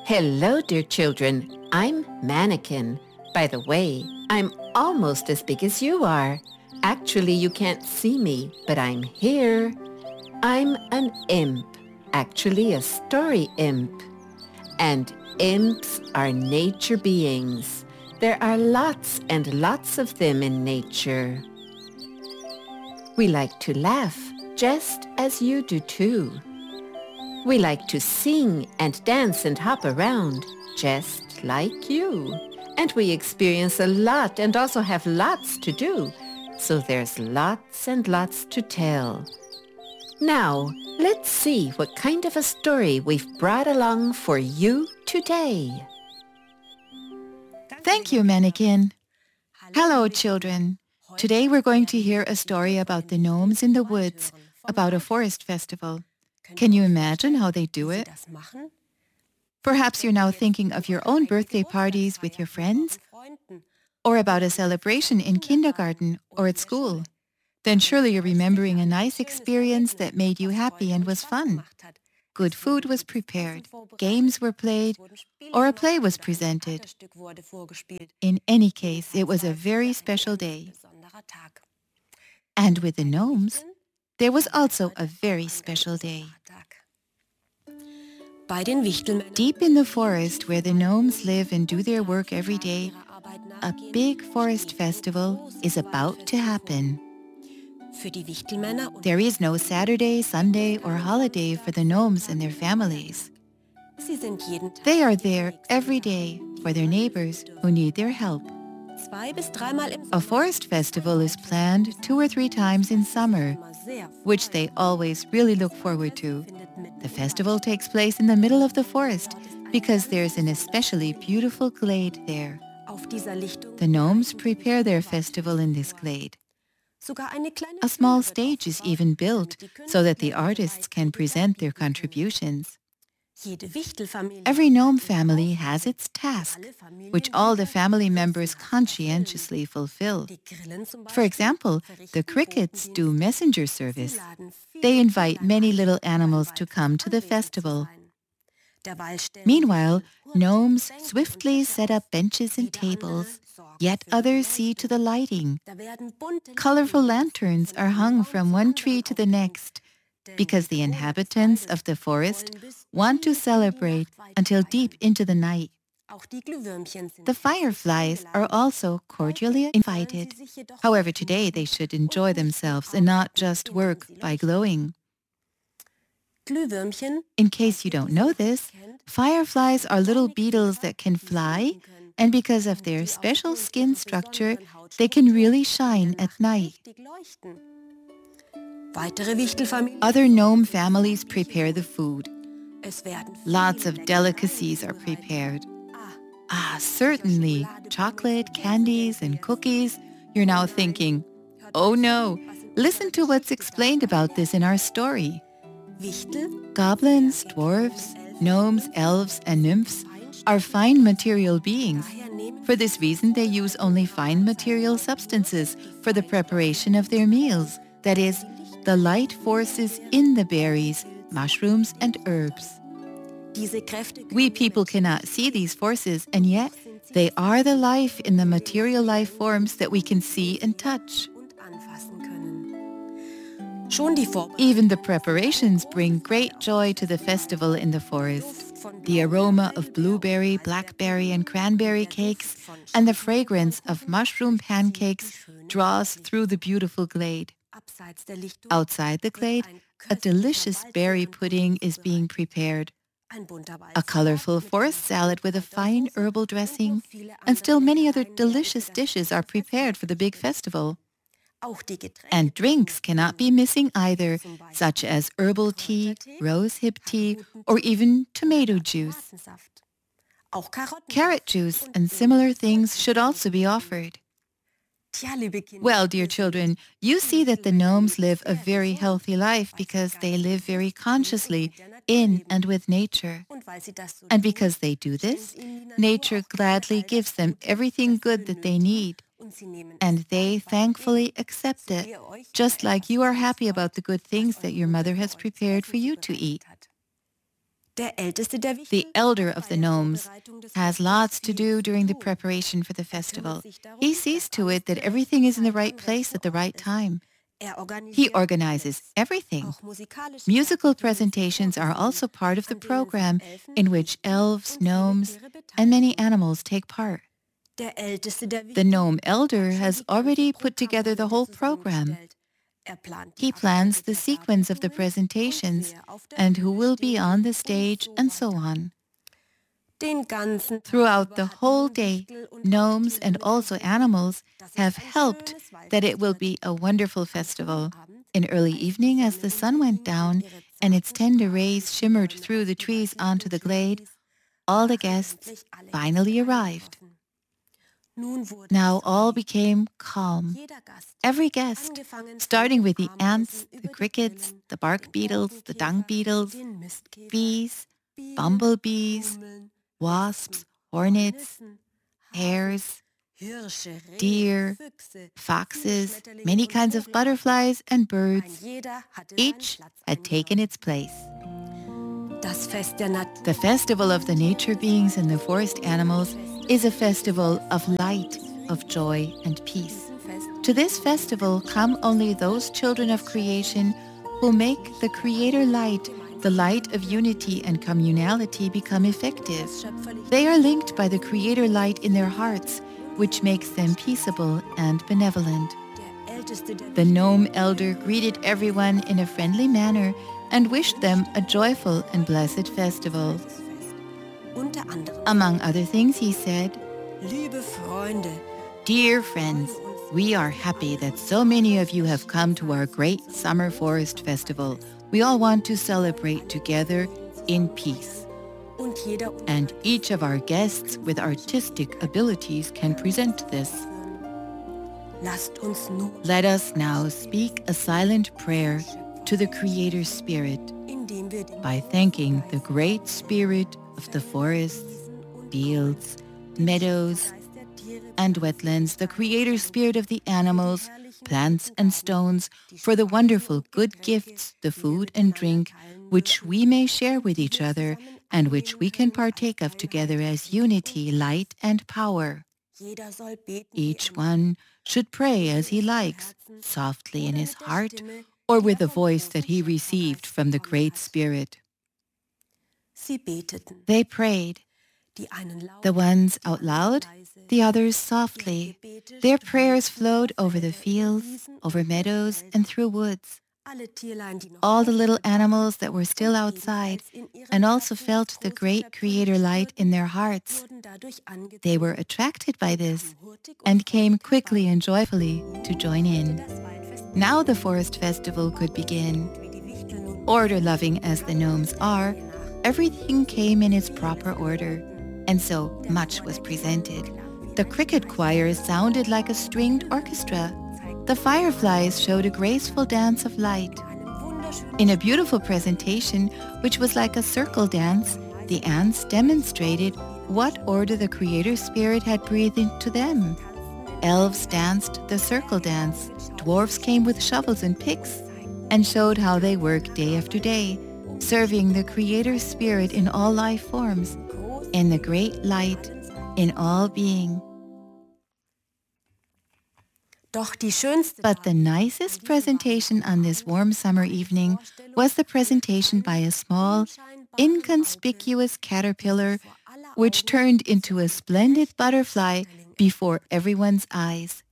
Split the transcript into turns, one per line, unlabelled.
Hello, dear children. I'm Mannequin. By the way, I'm almost as big as you are. Actually, you can't see me, but I'm here. I'm an imp, actually a story imp. And imps are nature beings. There are lots and lots of them in nature. We like to laugh, just as you do too. We like to sing and dance and hop around, just like you. And we experience a lot and also have lots to do. So there's lots and lots to tell. Now, let's see what kind of a story we've brought along for you today.
Thank you, Mannequin. Hello, children. Today we're going to hear a story about the gnomes in the woods, about a forest festival. Can you imagine how they do it? Perhaps you're now thinking of your own birthday parties with your friends, or about a celebration in kindergarten or at school. Then surely you're remembering a nice experience that made you happy and was fun. Good food was prepared, games were played, or a play was presented. In any case, it was a very special day. And with the gnomes, there was also a very special day. Deep in the forest where the gnomes live and do their work every day, a big forest festival is about to happen. There is no Saturday, Sunday, or holiday for the gnomes and their families. They are there every day for their neighbors who need their help. A forest festival is planned 2 or 3 times in summer, which they always really look forward to. The festival takes place in the middle of the forest because there's an especially beautiful glade there. The gnomes prepare their festival in this glade. A small stage is even built so that the artists can present their contributions. Every gnome family has its task, which all the family members conscientiously fulfill. For example, the crickets do messenger service. They invite many little animals to come to the festival. Meanwhile, gnomes swiftly set up benches and tables. Yet others see to the lighting. Colorful lanterns are hung from one tree to the next, because the inhabitants of the forest want to celebrate until deep into the night. The fireflies are also cordially invited. However, today they should enjoy themselves and not just work by glowing. In case you don't know this, fireflies are little beetles that can fly, and because of their special skin structure, they can really shine at night. Other gnome families prepare the food. Lots of delicacies are prepared. Certainly, chocolate, candies, and cookies. You're now thinking, oh no, listen to what's explained about this in our story. Goblins, dwarves, gnomes, elves, and nymphs are fine material beings. For this reason, they use only fine material substances for the preparation of their meals, that is, the light forces in the berries, mushrooms, and herbs. We people cannot see these forces, and yet they are the life in the material life forms that we can see and touch. Even the preparations bring great joy to the festival in the forest. The aroma of blueberry, blackberry, and cranberry cakes and the fragrance of mushroom pancakes draws through the beautiful glade. Outside the glade, a delicious berry pudding is being prepared. A colorful forest salad with a fine herbal dressing, and still many other delicious dishes are prepared for the big festival. And drinks cannot be missing either, such as herbal tea, rosehip tea, or even tomato juice. Carrot juice and similar things should also be offered. Well, dear children, you see that the gnomes live a very healthy life because they live very consciously in and with nature. And because they do this, nature gladly gives them everything good that they need. And they thankfully accept it, just like you are happy about the good things that your mother has prepared for you to eat. The elder of the gnomes has lots to do during the preparation for the festival. He sees to it that everything is in the right place at the right time. He organizes everything. Musical presentations are also part of the program in which elves, gnomes, and many animals take part. The gnome elder has already put together the whole program. He plans the sequence of the presentations and who will be on the stage and so on. Throughout the whole day, gnomes and also animals have helped that it will be a wonderful festival. In early evening, as the sun went down and its tender rays shimmered through the trees onto the glade, all the guests finally arrived. Now all became calm. Every guest, starting with the ants, the crickets, the bark beetles, the dung beetles, bees, bumblebees, wasps, hornets, hares, deer, foxes, many kinds of butterflies and birds. Each had taken its place. The festival of the nature beings and the forest animals is a festival of light, of joy and peace. To this festival come only those children of creation who make the Creator light, the light of unity and communality, become effective. They are linked by the Creator light in their hearts, which makes them peaceable and benevolent. The gnome elder greeted everyone in a friendly manner and wished them a joyful and blessed festival. Among other things, he said, "Dear friends, we are happy that so many of you have come to our great summer forest festival. We all want to celebrate together in peace. And each of our guests with artistic abilities can present this. Let us now speak a silent prayer to the Creator Spirit by thanking the Great Spirit of the forests, fields, meadows, and wetlands, the Creator Spirit of the animals, plants and stones, for the wonderful good gifts, the food and drink, which we may share with each other and which we can partake of together as unity, light, and power. Each one should pray as he likes, softly in his heart, or with a voice that he received from the Great Spirit." They prayed, the ones out loud, the others softly. Their prayers flowed over the fields, over meadows, and through woods. All the little animals that were still outside and also felt the great Creator light in their hearts, they were attracted by this and came quickly and joyfully to join in. Now the forest festival could begin. Order-loving as the gnomes are, everything came in its proper order, and so much was presented. The cricket choir sounded like a stringed orchestra. The fireflies showed a graceful dance of light. In a beautiful presentation, which was like a circle dance, the ants demonstrated what order the Creator Spirit had breathed into them. Elves danced the circle dance. Dwarfs came with shovels and picks and showed how they work day after day, serving the Creator Spirit in all life forms, in the great light, in all being. But the nicest presentation on this warm summer evening was the presentation by a small, inconspicuous caterpillar, which turned into a splendid butterfly before everyone's eyes.